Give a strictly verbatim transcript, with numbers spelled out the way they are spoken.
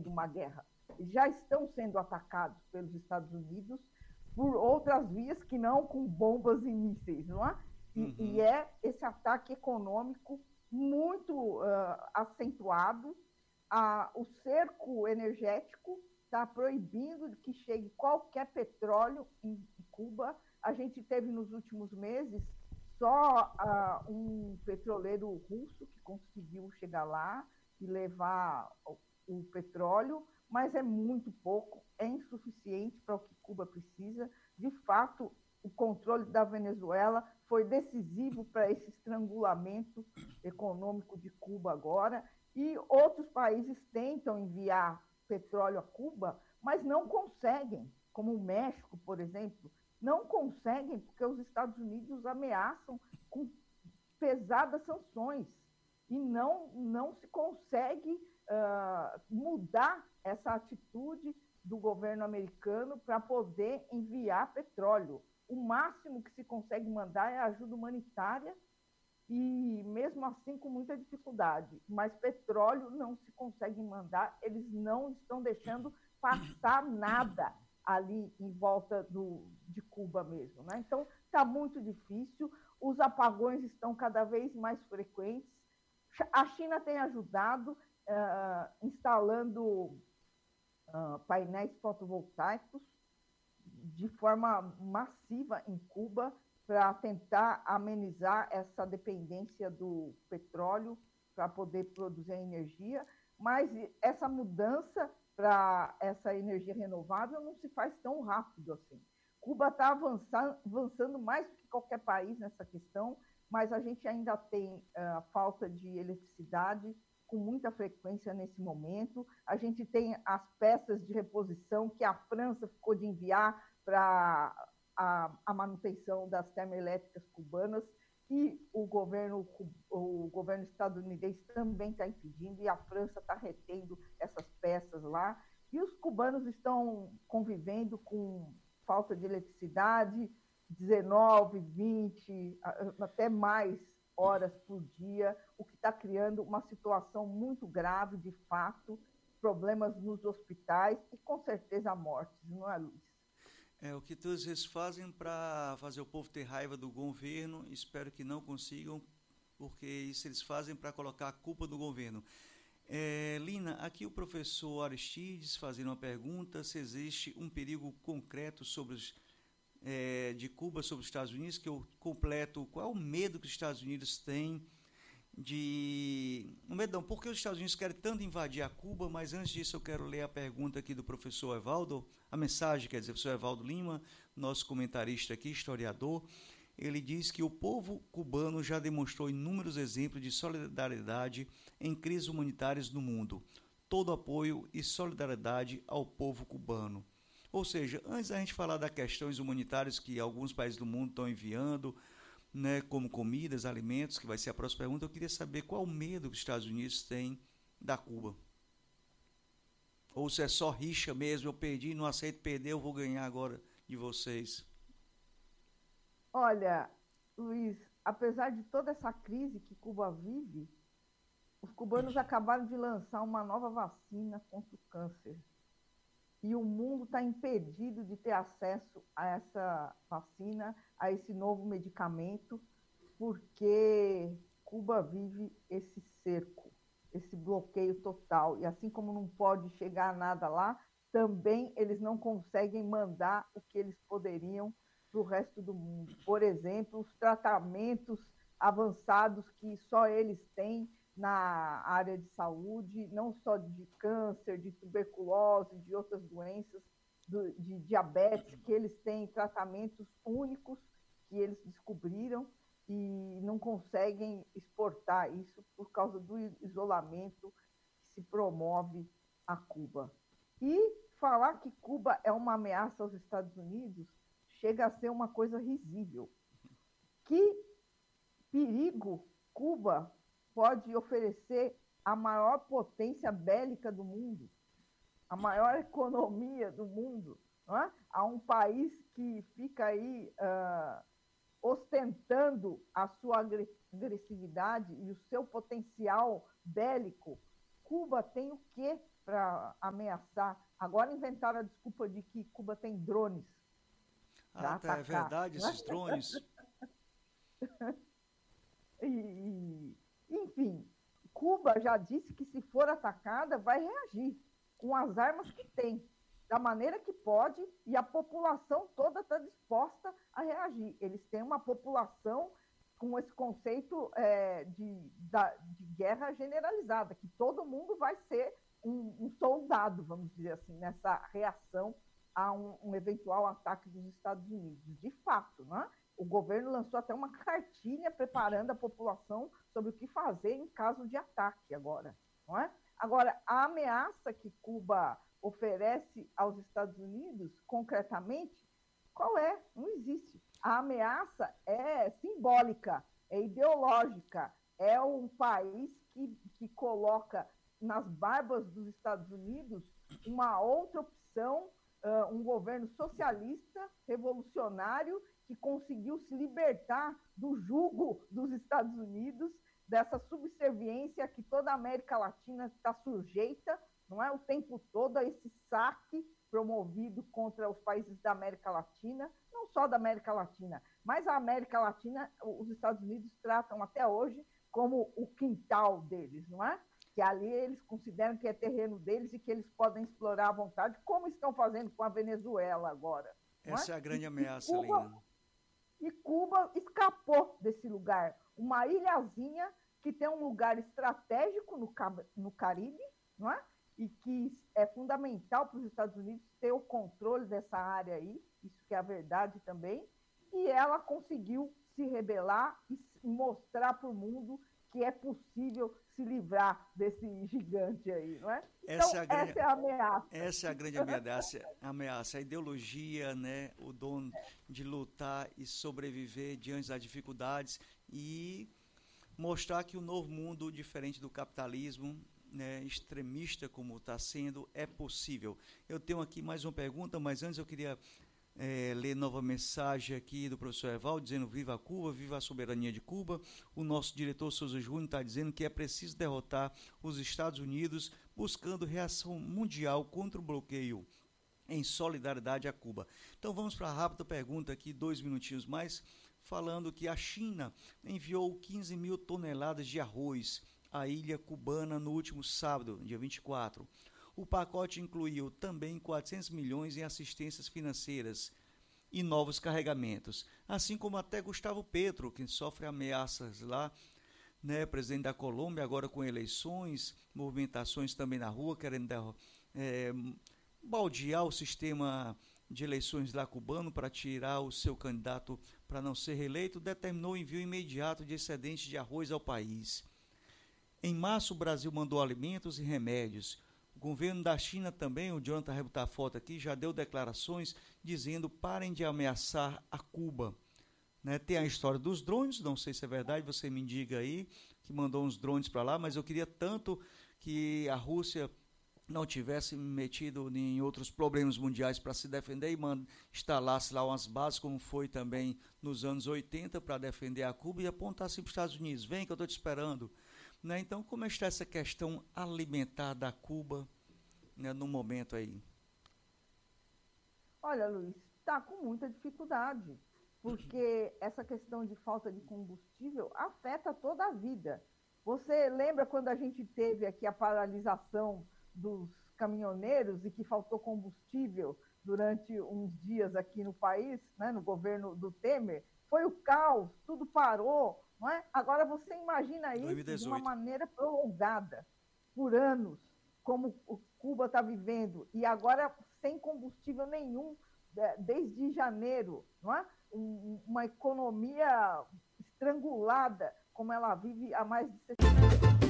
sofrendo uma guerra. Já estão sendo atacados pelos Estados Unidos por outras vias que não com bombas e mísseis, não é? E, uhum. e é esse ataque econômico muito uh, acentuado. Ah, o cerco energético está proibindo que chegue qualquer petróleo em Cuba. A gente teve nos últimos meses só uh, um petroleiro russo que conseguiu chegar lá e levar o, o petróleo, mas é muito pouco, é insuficiente para o que Cuba precisa. De fato, o controle da Venezuela foi decisivo para esse estrangulamento econômico de Cuba agora, e outros países tentam enviar petróleo a Cuba, mas não conseguem, como o México, por exemplo, não conseguem porque os Estados Unidos ameaçam com pesadas sanções e não, não se consegue uh, mudar essa atitude do governo americano para poder enviar petróleo. O máximo que se consegue mandar é ajuda humanitária e mesmo assim com muita dificuldade, mas petróleo não se consegue mandar, eles não estão deixando passar nada ali em volta do, de Cuba mesmo, né? Então está muito difícil, os apagões estão cada vez mais frequentes, a China tem ajudado uh, instalando uh, painéis fotovoltaicos de forma massiva em Cuba, para tentar amenizar essa dependência do petróleo para poder produzir energia, mas essa mudança para essa energia renovável não se faz tão rápido assim. Cuba está avançando, avançando mais do que qualquer país nessa questão, mas a gente ainda tem uh, falta de eletricidade com muita frequência nesse momento. A gente tem as peças de reposição que a França ficou de enviar para A, a manutenção das termoelétricas cubanas, e o governo, o governo estadunidense também está impedindo, e a França está retendo essas peças lá, e os cubanos estão convivendo com falta de eletricidade, dezenove, vinte, até mais horas por dia, o que está criando uma situação muito grave, de fato, problemas nos hospitais e, com certeza, mortes, não é, Luiz? É o que todos eles fazem para fazer o povo ter raiva do governo. Espero que não consigam, porque isso eles fazem para colocar a culpa do governo. É, Lina, aqui o professor Aristides fazendo uma pergunta: se existe um perigo concreto sobre os, é, de Cuba sobre os Estados Unidos, que eu completo, qual é o medo que os Estados Unidos têm de... O medo não, porque os Estados Unidos querem tanto invadir a Cuba, mas antes disso eu quero ler a pergunta aqui do professor Evaldo, a mensagem, quer dizer, o professor Evaldo Lima, nosso comentarista aqui, historiador. Ele diz que o povo cubano já demonstrou inúmeros exemplos de solidariedade em crises humanitárias no mundo. Todo apoio e solidariedade ao povo cubano. Ou seja, antes da gente falar das questões humanitárias que alguns países do mundo estão enviando, né, como comidas, alimentos, que vai ser a próxima pergunta, eu queria saber qual o medo que os Estados Unidos têm da Cuba. Ou se é só rixa mesmo, eu perdi, não aceito perder, eu vou ganhar agora de vocês. Olha, Luiz, apesar de toda essa crise que Cuba vive, os cubanos acabaram de lançar uma nova vacina contra o câncer. E o mundo está impedido de ter acesso a essa vacina, a esse novo medicamento, porque Cuba vive esse cerco, esse bloqueio total. E assim como não pode chegar nada lá, também eles não conseguem mandar o que eles poderiam para o resto do mundo. Por exemplo, os tratamentos avançados que só eles têm na área de saúde, não só de câncer, de tuberculose, de outras doenças, de diabetes, que eles têm tratamentos únicos que eles descobriram e não conseguem exportar isso por causa do isolamento que se promove a Cuba. E falar que Cuba é uma ameaça aos Estados Unidos chega a ser uma coisa risível. Que perigo Cuba pode oferecer a maior potência bélica do mundo, a maior economia do mundo, não é? A um país que fica aí uh, ostentando a sua agressividade e o seu potencial bélico. Cuba tem o quê para ameaçar. Agora inventaram a desculpa de que Cuba tem drones. Ah, tá, é verdade, né? esses drones. e, e, enfim, Cuba já disse que se for atacada vai reagir com as armas que tem, da maneira que pode, e a população toda está disposta a reagir. Eles têm uma população com esse conceito é, de, da, de guerra generalizada, que todo mundo vai ser um, um soldado, vamos dizer assim, nessa reação a um, um eventual ataque dos Estados Unidos. De fato, né? O governo lançou até uma cartilha preparando a população sobre o que fazer em caso de ataque agora. Não é? Agora, a ameaça que Cuba oferece aos Estados Unidos, concretamente, qual é? Não existe. A ameaça é simbólica, é ideológica, é um país que, que coloca nas barbas dos Estados Unidos uma outra opção, uh, um governo socialista, revolucionário, que conseguiu se libertar do jugo dos Estados Unidos, dessa subserviência que toda a América Latina está sujeita, não é, o tempo todo, a esse saque promovido contra os países da América Latina, não só da América Latina, mas a América Latina, os Estados Unidos tratam até hoje como o quintal deles, não é? Que ali eles consideram que é terreno deles e que eles podem explorar à vontade, como estão fazendo com a Venezuela agora. Essa é? é a grande ameaça, e Cuba, Lina. E Cuba escapou desse lugar, uma ilhazinha que tem um lugar estratégico no, no Caribe, não é? E que é fundamental para os Estados Unidos ter o controle dessa área aí, isso que é a verdade também, e ela conseguiu se rebelar e mostrar para o mundo que é possível se livrar desse gigante aí, não é? Então, essa é a, grande, essa é a ameaça. Essa é a grande ameaça, ameaça, a ideologia, né, o dom de lutar e sobreviver diante das dificuldades e mostrar que o novo mundo, diferente do capitalismo, né, extremista como está sendo, é possível. Eu tenho aqui mais uma pergunta, mas antes eu queria é, ler nova mensagem aqui do professor Evaldo, dizendo viva Cuba, viva a soberania de Cuba. O nosso diretor Souza Júnior está dizendo que é preciso derrotar os Estados Unidos, buscando reação mundial contra o bloqueio em solidariedade a Cuba. Então vamos para a rápida pergunta aqui, dois minutinhos mais, falando que a China enviou quinze mil toneladas de arroz à ilha cubana no último sábado, dia vinte e quatro. O pacote incluiu também quatrocentos milhões em assistências financeiras e novos carregamentos, assim como até Gustavo Petro, que sofre ameaças lá, né, presidente da Colômbia, agora com eleições, movimentações também na rua, querendo é, baldear o sistema de eleições lá cubano para tirar o seu candidato para não ser reeleito, determinou o envio imediato de excedentes de arroz ao país. Em março, o Brasil mandou alimentos e remédios. O governo da China também, o Jonathan vai botar a foto aqui, já deu declarações dizendo parem de ameaçar a Cuba. Né, tem a história dos drones, não sei se é verdade, você me diga aí, que mandou uns drones para lá, mas eu queria tanto que a Rússia não tivesse metido em outros problemas mundiais para se defender e mand- instalasse lá umas bases, como foi também nos anos oitenta, para defender a Cuba e apontasse para os Estados Unidos, vem que eu estou te esperando. Né, então, como está essa questão alimentar da Cuba, né, no momento aí? Olha, Luiz, está com muita dificuldade, porque essa questão de falta de combustível afeta toda a vida. Você lembra quando a gente teve aqui a paralisação dos caminhoneiros e que faltou combustível durante uns dias aqui no país, né, no governo do Temer? Foi o caos, tudo parou, não é? Agora você imagina isso dois mil e dezoito de uma maneira prolongada, por anos, como o Cuba está vivendo, e agora sem combustível nenhum, desde janeiro, não é? Uma economia estrangulada, como ela vive há mais de sessenta anos.